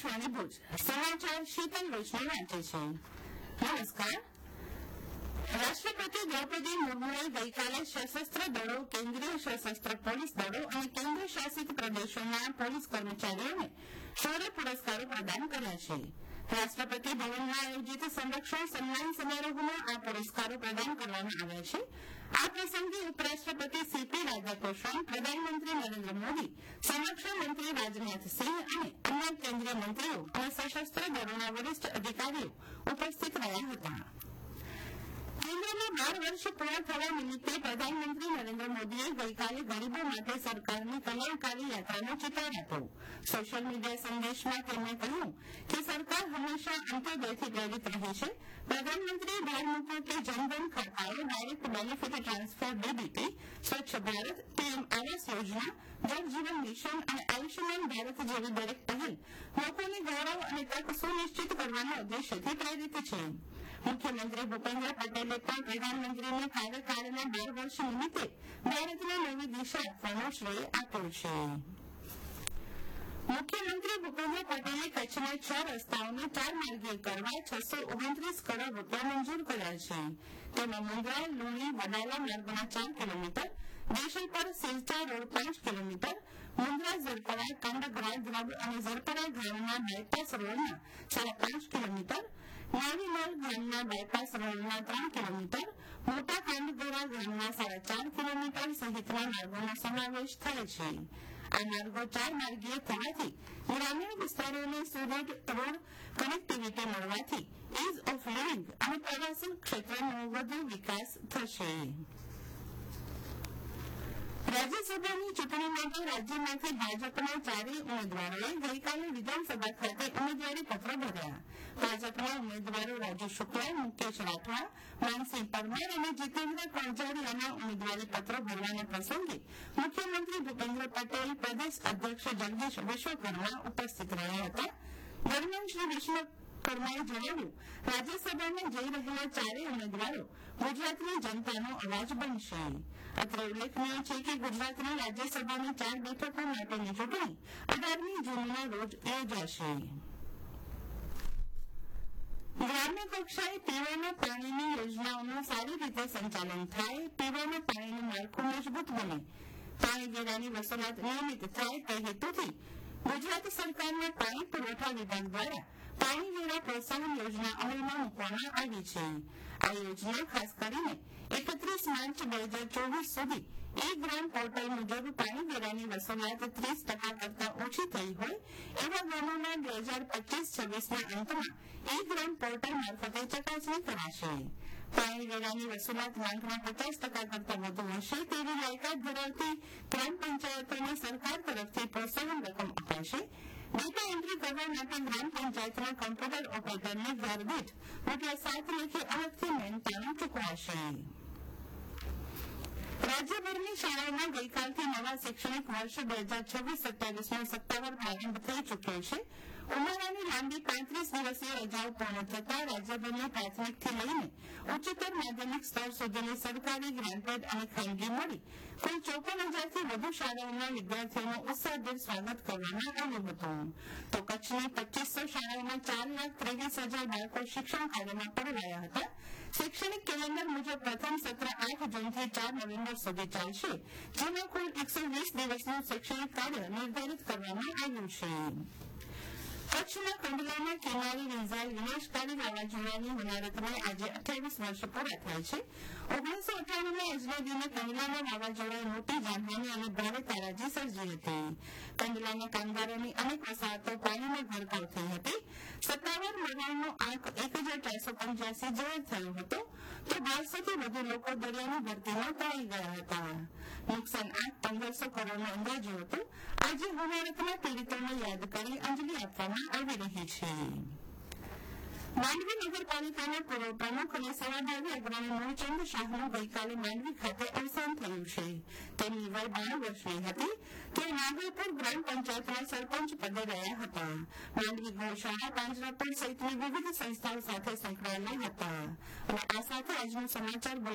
આકાશવાણી ભુજ સમાચાર શીતલ વૈષ્ણવ વાંચે છે. નમસ્કાર. રાષ્ટ્રપતિ દ્રૌપદી મુર્મુએ ગઈકાલે સશસ્ત્ર દળો, કેન્દ્રીય સશસ્ત્ર પોલીસ દળો અને કેન્દ્ર શાસિત પ્રદેશોના પોલીસ કર્મચારીઓને શૌર્ય પુરસ્કારો પ્રદાન કર્યા છે. રાષ્ટ્રપતિ ભવનમાં આયોજિત સંરક્ષણ સન્માન સમારોહમાં આ પુરસ્કારો પ્રદાન કરવામાં આવ્યા છે. આ પ્રસંગે ઉપરાષ્ટ્રપતિ સીપી રાધાકૃષ્ણન, પ્રધાનમંત્રી નરેન્દ્ર મોદી, સંરક્ષણ મંત્રી રાજનાથસિંહ અને અન્ય કેન્દ્રીય મંત્રીઓ અને સશસ્ત્ર દળોના વરિષ્ઠ અધિકારીઓ ઉપસ્થિત રહ્યા હતા. કેન્દ્રમાં 12 વર્ષ પૂર્ણ થવા નિમિત્તે પ્રધાનમંત્રી નરેન્દ્ર મોદીએ ગઈકાલે ગરીબો માટે સરકારની કલ્યાણકારી યાત્રાનો ચિતાર આપ્યો. સોશિયલ મીડિયા સંદેશમાં તેમણે કહ્યું કે સરકાર હંમેશા અંત્યોદયથી પ્રેરિત રહી છે. પ્રધાનમંત્રીએ ભાર મૂક્યો કે Jan Dhan ખાતાઓ, direct benefit transfer DBT, સ્વચ્છ ભારત, પીએમ આવાસ યોજના, જળ જીવન મિશન અને આયુષ્યમાન ભારત જેવી દરેક પહેલ લોકોને ગૌરવ અને તક સુનિશ્ચિત કરવાના ઉદ્દેશ્યથી પ્રેરિત છે. મુખ્યમંત્રી ભૂપેન્દ્ર પટેલે પણ પ્રધાનમંત્રીને કાર્યકાળના 12 વર્ષ નિમિત્તે ભારતને નવી દિશા આપવાનો શ્રેય આપ્યો છે. મુખ્યમંત્રી ભૂપેન્દ્ર પટેલે કચ્છના 6 રસ્તાઓને 4 માર્ગીય કરવા 629 કરોડ રૂપિયા મંજૂર કર્યા છે. તેમાં મુંદ્રા, લુણી, વડાલા માર્ગના 4 kilometre, Deshalpar Silchar road 5 kilometre, Mundra Zarpara, કંડગરા, દ્રબ અને ઝરપરા ગામના બાયપાસ રોડના 5.5 કિલોમીટર, નાવીનલ ગામના બાયપાસ રોડના 3 કિલોમીટર, મોટા કાંડગરા ગામના 4.5 કિલોમીટર સહિતના માર્ગોનો સમાવેશ થાય છે. આ માર્ગો 4 માર્ગીય થવાથી ગ્રામીણ વિસ્તારોને સુદૃઢ રોડ કનેક્ટિવિટી મળવાથી ઇઝ ઓફ લિવિંગ અને પ્રવાસન ક્ષેત્રનો વધુ વિકાસ થશે. રાજ્યસભાની ચૂંટણી માટે રાજ્યમાંથી ભાજપના 4 ઉમેદવારોએ ગઈકાલે વિધાનસભા ખાતે ઉમેદવારી પત્ર ભર્યા. ભાજપના ઉમેદવારો રાજુ શુક્લા, મુકેશ રાઠવા, માનસિંહ પરમાર અને જીતેન્દ્ર કોંજારિયાના ઉમેદવારી પત્ર ભરવાના પ્રસંગે મુખ્યમંત્રી ભૂપેન્દ્ર પટેલ, પ્રદેશ અધ્યક્ષ જગદીશ વિશ્વકર્મા ઉપસ્થિત રહ્યા હતા. દરમિયાન શ્રી વિશ્વકર્માએ જણાવ્યું, રાજ્યસભામાં જઈ રહેલા 4 ઉમેદવારો ગુજરાતની જનતાનો અવાજ બનશે. અત્રે ઉલ્લેખનીય છે કે ગુજરાતની રાજ્યસભાની 4 બેઠકો માટેની ચૂંટણી 18મી જૂનના રોજ યોજાશે. ગ્રામ્ય કક્ષાએ પીવાના પાણીની યોજનાઓનું સારી રીતે સંચાલન થાય, પીવાના પાણીનું માળખું મજબૂત બને, પાણી વેરાની વસૂલાત નિયમિત થાય તે હેતુથી ગુજરાત સરકારના પાણી પુરવઠા વિભાગ દ્વારા પાણી વેરા પ્રોત્સાહન યોજના અમલમાં મૂકવામાં આવી છે. આ યોજના ખાસ કરીને 31 માર્ચ 2024 સુધી ગ્રામ પોર્ટલ મુજબ પાણી વેરાની વસૂલાત 30% કરતાં ઓછી થઈ હોય એવા ગામોના 2025-26ના અંતમાં ગ્રામ પોર્ટલ મારફતે ચકાસણી કરાશે. પાણી વેરાની વસૂલાત માંગના 50% કરતાં વધુ હશે તેવી લાયકાત ધરાવતી ગ્રામ પંચાયતોને સરકાર તરફથી પ્રોત્સાહન રકમ અપાશે. ડેટા એન્ટ્રી કરવા માટે ગ્રામ પંચાયતના કમ્પ્યુટર ઓપરેટરને ઘર દીઠ ₹7 લેખે અલગથી મહેનતાણું ચૂકવાશે. રાજ્યભરની શાળાઓમાં ગઈકાલથી નવા શૈક્ષણિક વર્ષ 2026-27નો સત્તાવાર પ્રારંભ થઈ ચૂક્યો છે. ઉનાળાની લાંબી 35 દિવસીય રજાઓ પૂર્ણ થતાં રાજ્યભરની પ્રાથમિકથી લઈને ઉચ્ચતર માધ્યમિક સ્તર સુધીની સરકારી, ગ્રાન્ટેડ અને ખાનગી મળી કુલ 54,000થી વધુ શાળાઓના વિદ્યાર્થીઓનું ઉત્સાહભેર સ્વાગત કરવામાં આવ્યું હતું. તો કચ્છની 2500 શાળાઓમાં 4,23,000 બાળકો શિક્ષણ કાર્યમાં પરોવાયા હતા. શૈક્ષણિક કેલેન્ડર મુજબ પ્રથમ સત્ર 8 જૂનથી 4 નવેમ્બર સુધી ચાલશે, જેમાં કુલ 120 દિવસનું શૈક્ષણિક કાર્ય નિર્ધારિત કરવામાં આવ્યું છે. કચ્છના કંડલામાં કિનારી રેંઝાયેલ વિનાશકારી વાવાઝોડાની હોનારતને આજે 28 વર્ષ પૂરા થાય છે. 1998ના આજના દિને કંડલાના વાવાઝોડાએ મોટી જાનહાની અને ભારે તારાજી સર્જી હતી. કંડલાના કામદારોની અનેક વસાહતો પાણીમાં ગરકાવ થઈ હતી. સત્તાવાર મરણનો આંક 1,485 જેવો થયો હતો, તો 1200થી વધુ લોકો દરિયાની ભરતીમાં તણાઈ ગયા હતા. નુકસાન આંક 1500 કરોડનો અંદાજો હતો. આજે હોનારતના પીડિતોને યાદ કરી અંજલિ આપવામાં આવી રહી છે. માંડવી નગરપાલિકાના પૂર્વ પ્રમુખ અને સેવાભાવી અગ્રણી મૂળચંદ શાહનું ગઈકાલે માંડવી ખાતે અવસાન થયું છે. તેમની વય 92 વર્ષની હતી. તે નાગલપુર ગ્રામ પંચાયતના સરપંચ પદે રહ્યા હતા. માંડવી ગૌશાળા, પાંજરાપોળ સહિતની વિવિધ સંસ્થાઓ સાથે સંકળાયેલા હતા. અને આ સાથે આજનું સમાચાર